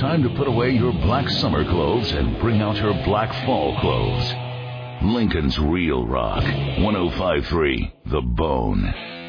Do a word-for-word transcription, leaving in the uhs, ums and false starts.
time to put away your black summer clothes and bring out your black fall clothes. Lincoln's Real Rock, one oh five point three The Bone.